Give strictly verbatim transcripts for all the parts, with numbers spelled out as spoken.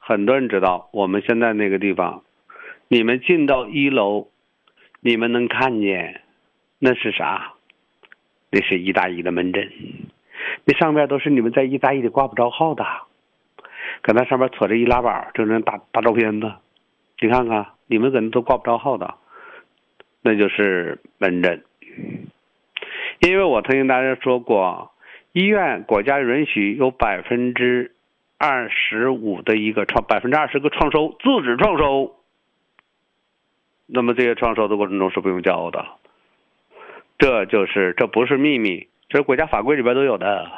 很多人知道我们现在那个地方，你们进到一楼，你们能看见那是啥？那是一大一的门诊，那上面都是你们在一大一里挂不着号的，搁那上面撮着一拉板，就那大大照片子，你看看，你们搁那都挂不着号的，那就是门诊。因为我曾经大家说过，医院国家允许有百分之二十五的一个创百分之二十个创收，自主创收。那么这些创收的过程中是不用交的，这就是这不是秘密，这是国家法规里边都有的。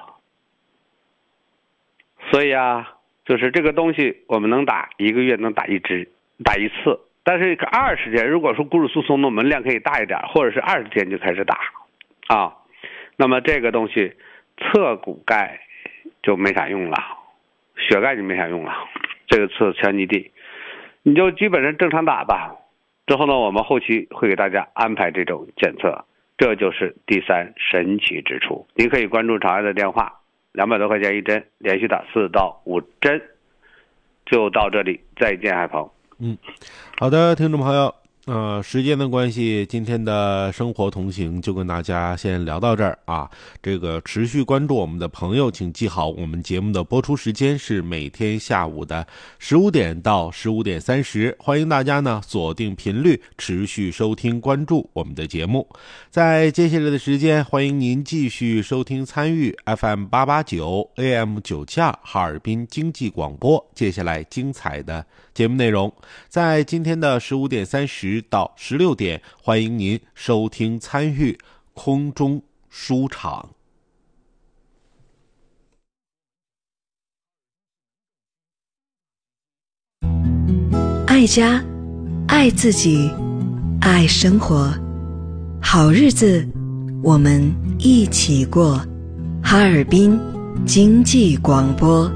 所以啊，就是这个东西我们能打一个月能打一支，打一次，但是二十天，如果说骨质疏松的我们量可以大一点，或者是二十天就开始打啊。那么这个东西测骨钙就没啥用了，血钙就没啥用了，这个测全基地你就基本上正常打吧。之后呢，我们后期会给大家安排这种检测，这就是第三神奇之处。您可以关注长安的电话，两百多块钱一针，连续打四到五针。就到这里，再见，海鹏。 嗯，好的，听众朋友，呃，时间的关系，今天的生活同行就跟大家先聊到这儿啊。这个持续关注我们的朋友，请记好，我们节目的播出时间是每天下午的十五点到十五点三十，欢迎大家呢锁定频率，持续收听关注我们的节目。在接下来的时间，欢迎您继续收听参与 F M 八八九 A M 九七二哈尔滨经济广播。接下来精彩的节目内容，在今天的十五点三十到十六点，欢迎您收听参与空中书场。 爱家，爱自己，爱生活，好日子我们一起过。哈尔滨经济广播。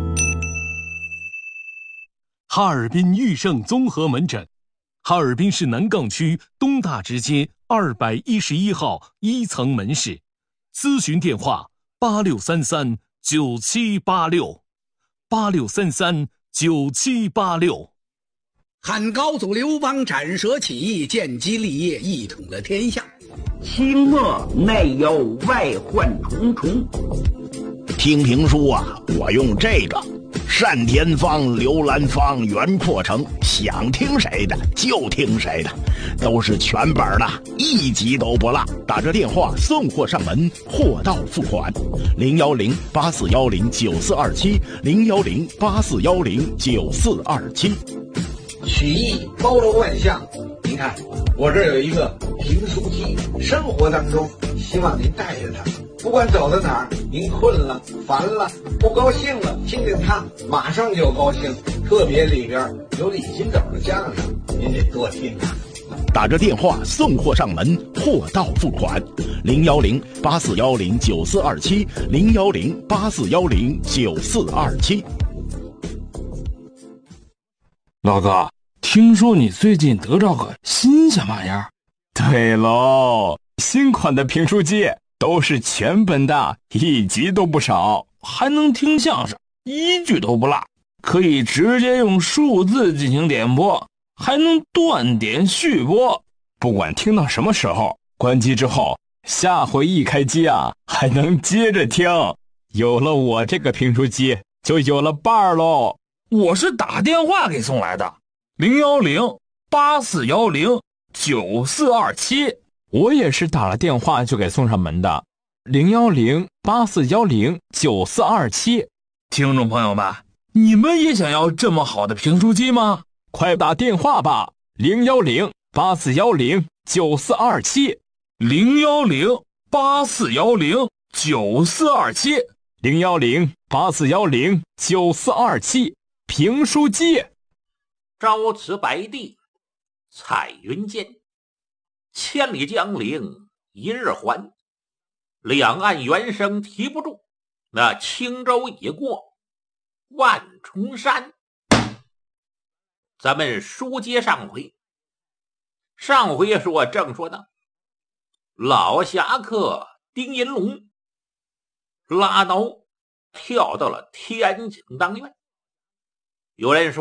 哈尔滨裕盛综合门诊，哈尔滨市南岗区东大直街二百一十一号一层门市，咨询电话八六三三九七八六，八六三三九七八六。 汉高祖刘邦斩蛇起义，建基立业，一统了天下。 清末内忧外患重重，听评书啊，我用这个单田芳、刘兰芳、袁阔成，想听谁的就听谁的，都是全本的，一集都不落。打这电话送货上门，货到付款。零幺零八四幺零九四二七，零幺零八四幺零九四二七。 曲艺包罗万象，您看我这儿有一个评书机，生活当中希望您带着它，不管走到哪儿，您困了、烦了、不高兴了，听听它，马上就高兴。特别里边有李金斗的相声，您得多听啊。 打着电话送货上门，货到付款。零幺零八四幺零九四二七，零幺零八四幺零九四二七。 老哥，听说你最近得着个新鲜玩意儿？ 对喽，新款的评书机都是全本的，一集都不少， 还能听相声，一句都不落，可以直接用数字进行点播，还能断点续播。 不管听到什么时候，关机之后，下回一开机啊，还能接着听。有了我这个评书机，就有了伴儿喽。 我是打电话给送来的，零幺零八四幺零九四二七。 我也是打了电话就给送上门的，零幺零八四幺零九四二七。 听众朋友们，你们也想要这么好的评书机吗？ 快打电话吧，零幺零八四幺零九四二七， 零幺零八四幺零九四二七， 零幺零八四幺零九四二七。评书机。 朝辞白帝彩云间，千里江陵一日还。两岸猿声啼不住，那轻舟已过万重山。咱们书接上回，上回说正说到老侠客丁银龙拉刀跳到了天井当院。有人说